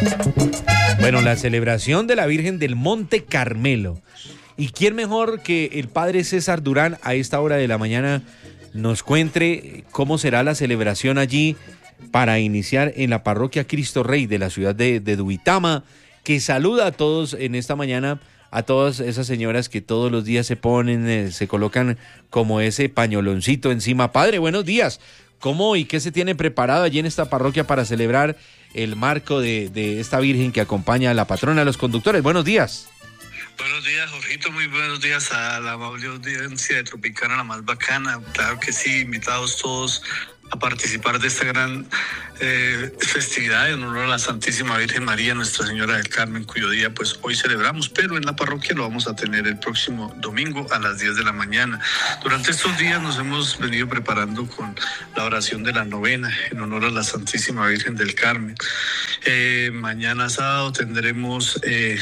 Bueno, la celebración de la Virgen del Monte Carmelo. ¿Y quién mejor que el padre César Durán a esta hora de la mañana nos cuente cómo será la celebración allí para iniciar en la parroquia Cristo Rey de la ciudad de Duitama, que saluda a todos en esta mañana, a todas esas señoras que todos los días se ponen, se colocan como ese pañoloncito encima? Padre, buenos días. ¿Cómo y qué se tiene preparado allí en esta parroquia para celebrar el marco de esta Virgen que acompaña a la patrona de los conductores? Buenos días. Buenos días, Jorgito, muy buenos días a la amable audiencia de Tropicana, la más bacana. Claro que sí, invitados todos a participar de esta gran festividad en honor a la Santísima Virgen María, Nuestra Señora del Carmen, cuyo día pues hoy celebramos, pero en la parroquia lo vamos a tener el próximo domingo a las 10 de la mañana. Durante estos días nos hemos venido preparando con la oración de la novena en honor a la Santísima Virgen del Carmen. Mañana sábado tendremos el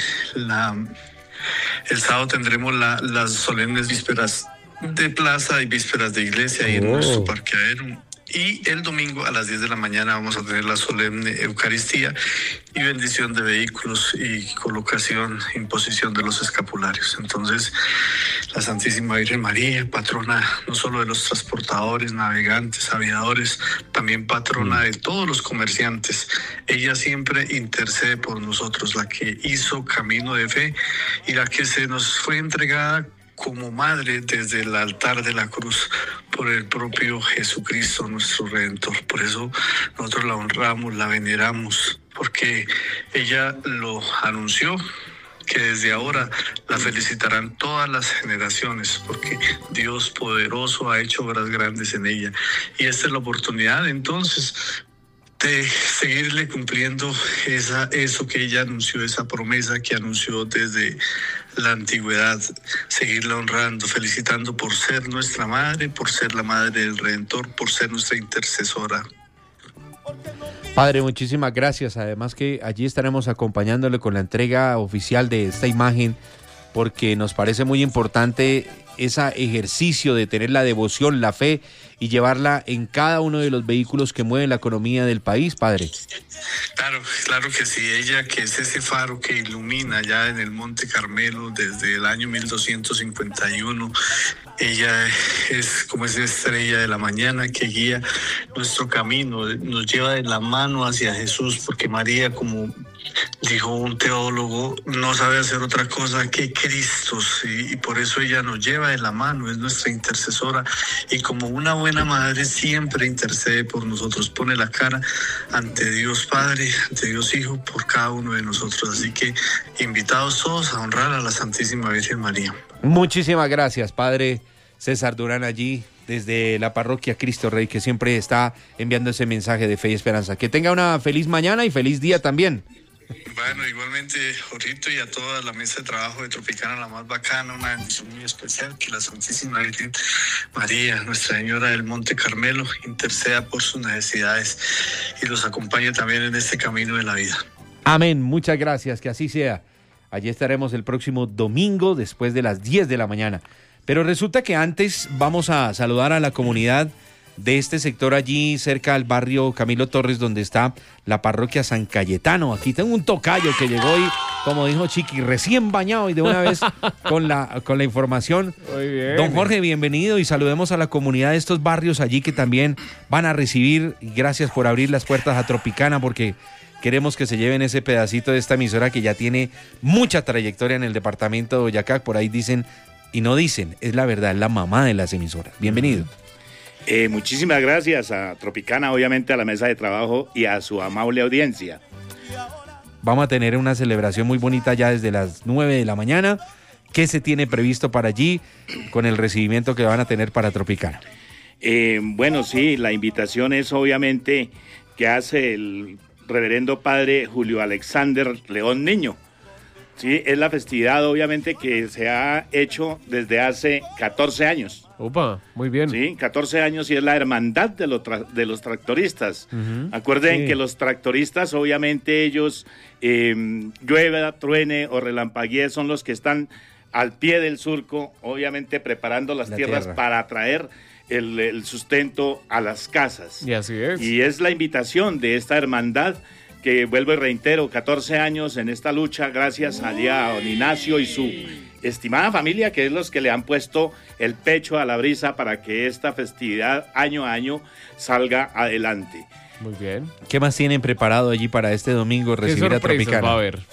sábado tendremos las solemnes vísperas de plaza y vísperas de iglesia ahí en nuestro parqueadero. Y el domingo a las 10 de la mañana vamos a tener la solemne Eucaristía y bendición de vehículos y colocación, imposición de los escapularios. Entonces, la Santísima Virgen María, patrona no solo de los transportadores, navegantes, aviadores, también patrona de todos los comerciantes. Ella siempre intercede por nosotros, la que hizo camino de fe y la que se nos fue entregada como madre desde el altar de la cruz por el propio Jesucristo, nuestro Redentor. Por eso nosotros la honramos, la veneramos, porque ella lo anunció, que desde ahora la felicitarán todas las generaciones, porque Dios poderoso ha hecho obras grandes en ella. Y esta es la oportunidad, entonces, de seguirle cumpliendo eso que ella anunció, esa promesa que anunció desde la antigüedad, seguirla honrando, felicitando por ser nuestra madre, por ser la madre del Redentor, por ser nuestra intercesora. Padre, muchísimas gracias. Además que allí estaremos acompañándole con la entrega oficial de esta imagen, porque nos parece muy importante ese ejercicio de tener la devoción, la fe y llevarla en cada uno de los vehículos que mueven la economía del país, padre. Claro que sí, ella que es ese faro que ilumina ya en el Monte Carmelo desde el año 1251, ella es como esa estrella de la mañana que guía nuestro camino, nos lleva de la mano hacia Jesús, porque María, como dijo un teólogo, no sabe hacer otra cosa que Cristo, ¿sí? Y por eso ella nos lleva de la mano, es nuestra intercesora, y como una buena madre siempre intercede por nosotros, pone la cara ante Dios Padre, ante Dios Hijo, por cada uno de nosotros. Así que invitados todos a honrar a la Santísima Virgen María. Muchísimas gracias, padre César Durán, allí desde la parroquia Cristo Rey, que siempre está enviando ese mensaje de fe y esperanza. Que tenga una feliz mañana y feliz día también. Bueno, igualmente, Jorgito, y a toda la mesa de trabajo de Tropicana, la más bacana, una bendición muy especial, que la Santísima Virgen María, Nuestra Señora del Monte Carmelo, interceda por sus necesidades y los acompañe también en este camino de la vida. Amén, muchas gracias, que así sea. Allí estaremos el próximo domingo después de las 10 de la mañana. Pero resulta que antes vamos a saludar a la comunidad de este sector allí cerca al barrio Camilo Torres, donde está la parroquia San Cayetano. Aquí tengo un tocayo que llegó y, como dijo Chiqui, recién bañado y de una vez con la información. Muy bien. Don Jorge, bienvenido y saludemos a la comunidad de estos barrios allí que también van a recibir. Y gracias por abrir las puertas a Tropicana, porque queremos que se lleven ese pedacito de esta emisora que ya tiene mucha trayectoria en el departamento de Boyacá. Por ahí dicen, y no dicen, es la verdad, es la mamá de las emisoras. Bienvenido. Muchísimas gracias a Tropicana, obviamente a la mesa de trabajo y a su amable audiencia. Vamos a tener una celebración muy bonita ya desde las 9 de la mañana. ¿Qué se tiene previsto para allí con el recibimiento que van a tener para Tropicana? Bueno, sí, la invitación es obviamente que hace el reverendo padre Julio Alexander León Niño. Sí, es la festividad obviamente que se ha hecho desde hace 14 años. Opa, muy bien. Sí, 14 años y es la hermandad de los tractoristas. Uh-huh. Acuerden Sí. que los tractoristas, obviamente ellos, llueva, truene o relampaguee, son los que están al pie del surco, obviamente preparando las tierras tierra para traer el sustento a las casas. Y así es. Y es la invitación de esta hermandad que vuelvo y reitero, 14 años en esta lucha, gracias allá a don Ignacio y su estimada familia, que es los que le han puesto el pecho a la brisa para que esta festividad año a año salga adelante. Muy bien. ¿Qué más tienen preparado allí para este domingo recibir a Tropicana? Va a haber?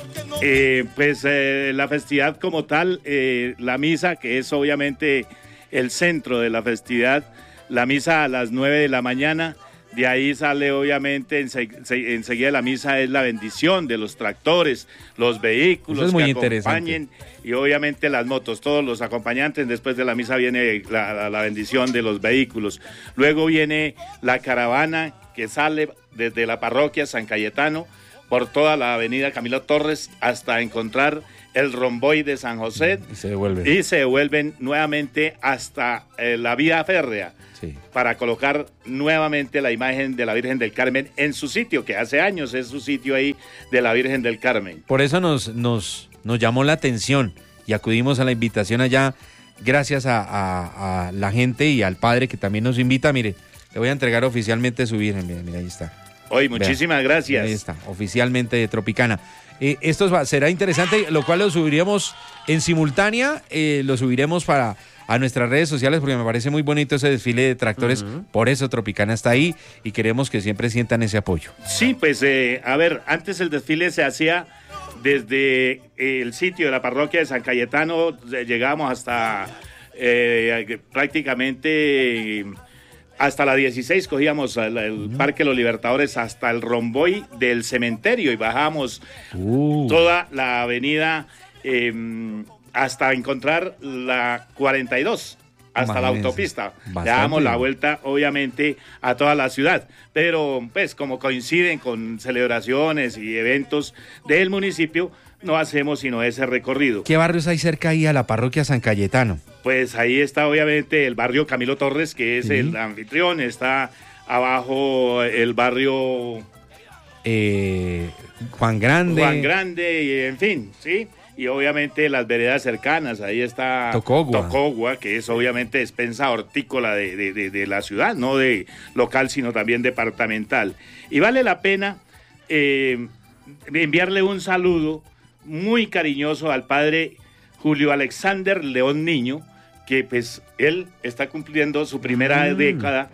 La festividad como tal, la misa, que es obviamente el centro de la festividad, la misa a las 9 de la mañana, de ahí sale obviamente enseguida la misa es la bendición de los tractores, los vehículos que acompañen y obviamente las motos, todos los acompañantes. Después de la misa viene la bendición de los vehículos. Luego viene la caravana que sale desde la parroquia San Cayetano por toda la avenida Camilo Torres hasta encontrar el romboy de San José y se devuelven nuevamente hasta la vía férrea, sí, para colocar nuevamente la imagen de la Virgen del Carmen en su sitio, que hace años es su sitio ahí de la Virgen del Carmen. Por eso nos llamó la atención y acudimos a la invitación allá, gracias a la gente y al padre que también nos invita. Mire, le voy a entregar oficialmente su Virgen, mire, ahí está. Hoy, muchísimas gracias. Ahí está, oficialmente de Tropicana. Esto será interesante, lo cual lo subiremos en simultánea, lo subiremos a nuestras redes sociales porque me parece muy bonito ese desfile de tractores. Por eso Tropicana está ahí y queremos que siempre sientan ese apoyo. Sí, pues a ver, antes el desfile se hacía desde el sitio de la parroquia de San Cayetano, llegábamos hasta prácticamente hasta la 16, cogíamos el Parque Los Libertadores hasta el romboy del cementerio y bajamos toda la avenida hasta encontrar la 42, hasta la autopista. Le damos la vuelta, obviamente, a toda la ciudad. Pero, pues, como coinciden con celebraciones y eventos del municipio, no hacemos sino ese recorrido. ¿Qué barrios hay cerca ahí a la parroquia San Cayetano? Pues ahí está obviamente el barrio Camilo Torres, que es el anfitrión, está abajo el barrio Juan Grande, y en fin, sí, y obviamente las veredas cercanas, ahí está Tocogua, que es obviamente despensa hortícola de la ciudad, no de local, sino también departamental. Y vale la pena enviarle un saludo muy cariñoso al padre Julio Alexander León Niño, que pues él está cumpliendo su primera década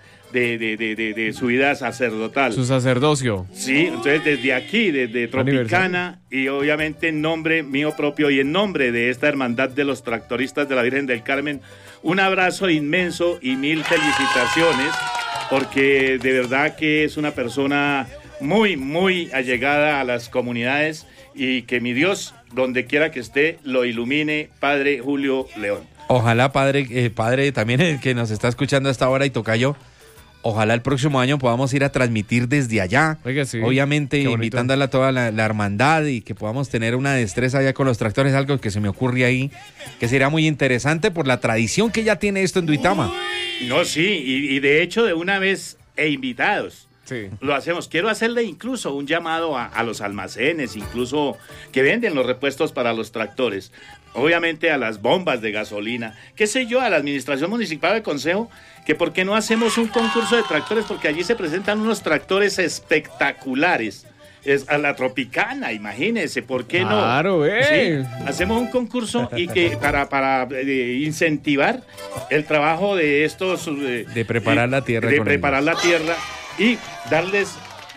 de su vida sacerdotal. Su sacerdocio. Sí, entonces desde aquí, desde Tropicana, y obviamente en nombre mío propio y en nombre de esta hermandad de los tractoristas de la Virgen del Carmen, un abrazo inmenso y mil felicitaciones, porque de verdad que es una persona muy, muy allegada a las comunidades y que mi Dios, donde quiera que esté, lo ilumine, padre Julio León. Ojalá, padre también el que nos está escuchando a esta hora y tocayo, ojalá el próximo año podamos ir a transmitir desde allá. Oiga, sí. Obviamente invitándole a toda la hermandad y que podamos tener una destreza allá con los tractores, algo que se me ocurre ahí, que sería muy interesante por la tradición que ya tiene esto en Duitama. No, sí, y de hecho de una vez invitados. Sí. Lo hacemos. Quiero hacerle incluso un llamado a los almacenes, incluso que venden los repuestos para los tractores. Obviamente a las bombas de gasolina, qué sé yo, a la administración municipal del consejo, que por qué no hacemos un concurso de tractores, porque allí se presentan unos tractores espectaculares. Es a la Tropicana, imagínense, ¿por qué no? Claro, Sí, hacemos un concurso y que para incentivar el trabajo de estos de preparar la tierra, la tierra y darles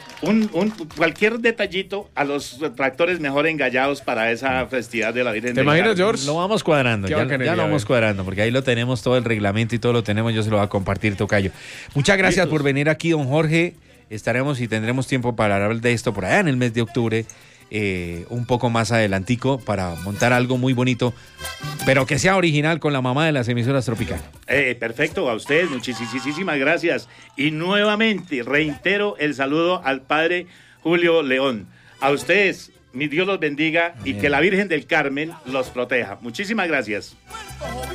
cualquier detallito a los tractores mejor engallados para esa festividad de la Virgen del Carmen. ¿Te imaginas, George? Lo vamos cuadrando, ya lo vamos cuadrando, porque ahí lo tenemos, todo el reglamento y todo lo tenemos, yo se lo voy a compartir, tocayo. Muchas gracias por venir aquí, don Jorge. Estaremos y tendremos tiempo para hablar de esto por allá en el mes de octubre, un poco más adelantico, para montar algo muy bonito, pero que sea original con la mamá de las emisoras Tropicana. Perfecto, a ustedes, muchísimas gracias. Y nuevamente reitero el saludo al padre Julio León. A ustedes, mi Dios los bendiga. Amén. Y que la Virgen del Carmen los proteja. Muchísimas gracias.